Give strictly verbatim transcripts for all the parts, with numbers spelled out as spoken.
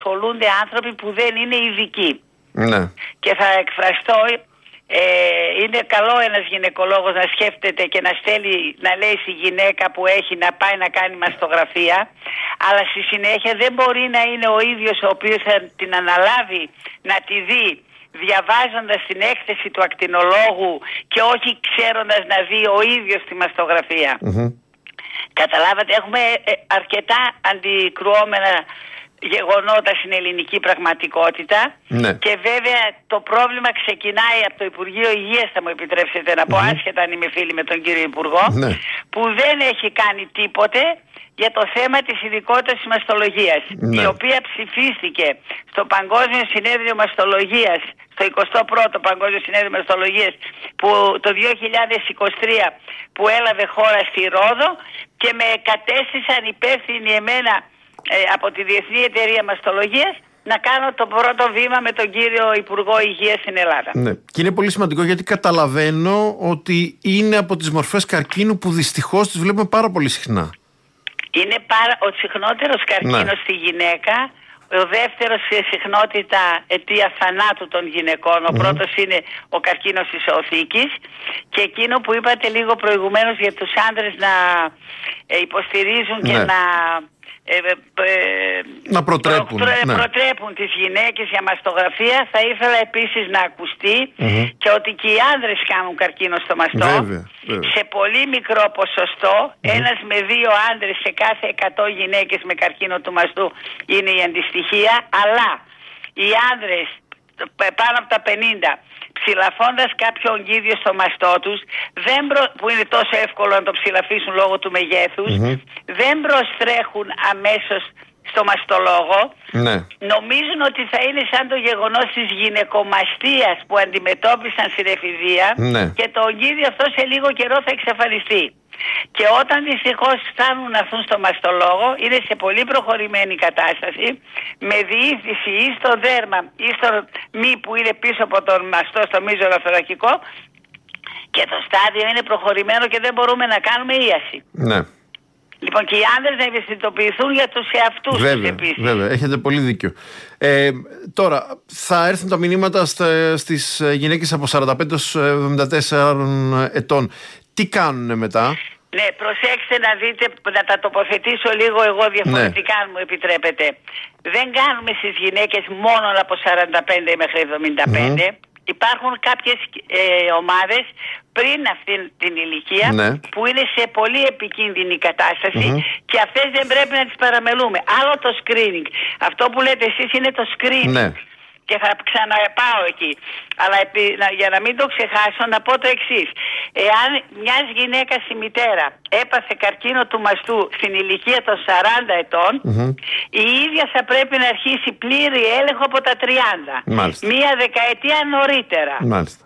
ασχολούνται άνθρωποι που δεν είναι ειδικοί. Ναι. Και θα εκφραστώ, ε, είναι καλό ένας γυναικολόγος να σκέφτεται και να στέλνει, να λέει στη γυναίκα που έχει να πάει να κάνει μαστογραφία, αλλά στη συνέχεια δεν μπορεί να είναι ο ίδιος ο οποίος θα την αναλάβει να τη δει διαβάζοντας την έκθεση του ακτινολόγου και όχι ξέροντας να δει ο ίδιος τη μαστογραφία. Mm-hmm. Καταλάβατε, έχουμε αρκετά αντικρουόμενα γεγονότα στην ελληνική πραγματικότητα. Ναι. Και βέβαια το πρόβλημα ξεκινάει από το Υπουργείο Υγείας, θα μου επιτρέψετε να πω, mm-hmm. άσχετα αν είμαι φίλη με τον κύριο Υπουργό, ναι. που δεν έχει κάνει τίποτε για το θέμα της ειδικότητας της μαστολογίας, ναι. η οποία ψηφίστηκε στο Παγκόσμιο Συνέδριο Μαστολογίας, στο εικοστό πρώτο Παγκόσμιο Συνέδριο Μαστολογίας, που το δύο χιλιάδες είκοσι τρία, που έλαβε χώρα στη Ρόδο, και με κατέστησαν υπεύθυνοι εμένα ε, από τη Διεθνή Εταιρεία Μαστολογίας να κάνω το πρώτο βήμα με τον κύριο Υπουργό Υγείας στην Ελλάδα. Ναι. Και είναι πολύ σημαντικό, γιατί καταλαβαίνω ότι είναι από τις μορφές καρκίνου που δυστυχώς τις βλέπουμε πάρα πολύ συχνά. Είναι πάρα, ο συχνότερος καρκίνος, ναι. στη γυναίκα, ο δεύτερος σε συχνότητα αιτία θανάτου των γυναικών, ο mm-hmm. πρώτος είναι ο καρκίνος της οθήκης, και εκείνο που είπατε λίγο προηγουμένως για τους άντρες να ε, υποστηρίζουν, ναι. και να ε, ε, να προτρέπουν, προ, ναι. προτρέπουν τις γυναίκες για μαστογραφία, θα ήθελα επίσης να ακουστεί mm-hmm. και ότι και οι άνδρες κάνουν καρκίνο στο μαστό, βέβαια, βέβαια. σε πολύ μικρό ποσοστό. Mm-hmm. Ένας με δύο άνδρες σε κάθε εκατό γυναίκες με καρκίνο του μαστού είναι η αντιστοιχεία, αλλά οι άνδρες πάνω από τα πενήντα, ψηλαφώντας κάποιο ογκίδιο στο μαστό τους, δεν προ... που είναι τόσο εύκολο να το ψηλαφίσουν λόγω του μεγέθους, mm-hmm. δεν προστρέχουν αμέσως στο μαστολόγο. Ναι. Νομίζουν ότι θα είναι σαν το γεγονός της γυναικομαστίας που αντιμετώπισαν στην εφηβεία, ναι. και το ογκίδιο αυτό σε λίγο καιρό θα εξαφανιστεί. Και όταν δυστυχώς φτάνουν να έρθουν στο μαστολόγο, είναι σε πολύ προχωρημένη κατάσταση, με διήθηση ή στο δέρμα ή στο μη που είναι πίσω από τον μαστό, στο μείζωνα θωρακικό, και το στάδιο είναι προχωρημένο και δεν μπορούμε να κάνουμε ίαση. Ναι. Λοιπόν, και οι άνδρες να ευαισθητοποιηθούν για τους εαυτούς τους επίσης. Βέβαια, έχετε πολύ δίκιο. Ε, τώρα, θα έρθουν τα μηνύματα στα, στις γυναίκες από σαράντα πέντε έως εβδομήντα τέσσερα ετών. Τι κάνουνε μετά? Ναι, προσέξτε να δείτε, να τα τοποθετήσω λίγο εγώ διαφορετικά, ναι. αν μου επιτρέπετε. Δεν κάνουμε στις γυναίκες μόνο από σαράντα πέντε μέχρι εβδομήντα πέντε. Mm-hmm. Υπάρχουν κάποιες ε, ομάδες πριν αυτήν την ηλικία, ναι. που είναι σε πολύ επικίνδυνη κατάσταση, mm-hmm. και αυτές δεν πρέπει να τις παραμελούμε. Άλλο το screening. Αυτό που λέτε εσείς είναι το screening. Ναι. Και θα ξαναπάω εκεί. Αλλά επί, να, για να μην το ξεχάσω, να πω το εξής. Εάν μιας γυναίκας η μητέρα έπαθε καρκίνο του μαστού στην ηλικία των σαράντα ετών, mm-hmm. η ίδια θα πρέπει να αρχίσει πλήρη έλεγχο από τα τριάντα. Μάλιστα. Μία δεκαετία νωρίτερα. Μάλιστα.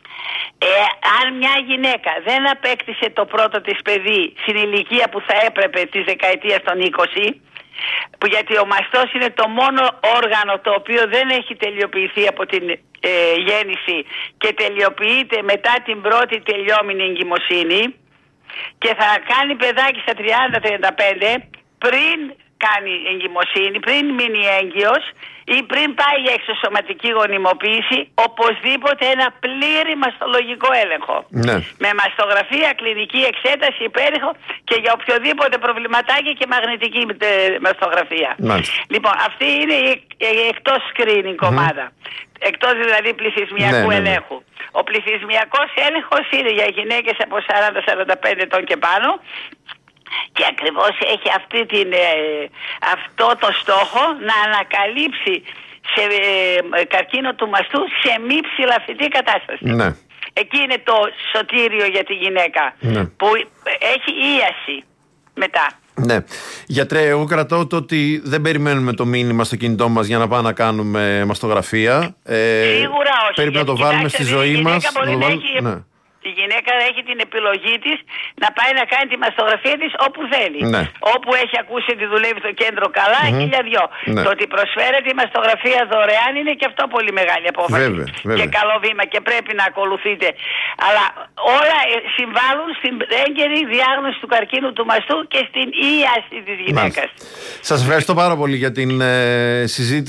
Ε, αν μια γυναίκα δεν απέκτησε το πρώτο της παιδί στην ηλικία που θα έπρεπε της δεκαετίας των είκοσι, που γιατί ο μαστός είναι το μόνο όργανο το οποίο δεν έχει τελειοποιηθεί από την ε, γέννηση και τελειοποιείται μετά την πρώτη τελειόμενη εγκυμοσύνη, και θα κάνει παιδάκι στα τριάντα με τριάντα πέντε, πριν κάνει εγκυμοσύνη, πριν μείνει έγκυος ή πριν πάει για εξωσωματική γονιμοποίηση, οπωσδήποτε ένα πλήρη μαστολογικό έλεγχο. Ναι. Με μαστογραφία, κλινική εξέταση, υπέρηχο και για οποιοδήποτε προβληματάκι και μαγνητική μαστογραφία. Μάλιστα. Λοιπόν, αυτή είναι η, η εκτός screening ομάδα. Mm-hmm. Εκτός δηλαδή πληθυσμιακού, ναι, ελέγχου. Ναι, ναι. Ο πληθυσμιακός έλεγχος είναι για γυναίκες από σαράντα με σαράντα πέντε ετών και πάνω. Και ακριβώς έχει αυτή την, ε, αυτό το στόχο να ανακαλύψει σε ε, καρκίνο του μαστού σε μη ψηλαφιτή κατάσταση. Ναι. Εκεί είναι το σωτήριο για τη γυναίκα, ναι. που έχει ίαση μετά. Ναι. Γιατρέ, εγώ κρατώ το ότι δεν περιμένουμε το μήνυμα στο κινητό μας για να πάμε να κάνουμε μαστογραφία. Ε, Σίγουρα όχι. Πρέπει να το βάλουμε στη ζωή μας. Μπορεί να, να έχει... ναι. Η γυναίκα γυναίκα έχει την επιλογή της να πάει να κάνει τη μαστογραφία της όπου θέλει. Ναι. Όπου έχει ακούσει ότι δουλεύει το κέντρο καλά, mm-hmm. χίλια δυο. Ναι. Το ότι προσφέρεται η μαστογραφία δωρεάν είναι και αυτό πολύ μεγάλη απόφαση. Βέβαια, βέβαια. Και καλό βήμα και πρέπει να ακολουθείτε. Αλλά όλα συμβάλλουν στην έγκαιρη διάγνωση του καρκίνου του μαστού και στην ίαση της γυναίκας. Σας ευχαριστώ πάρα πολύ για την ε, συζήτηση.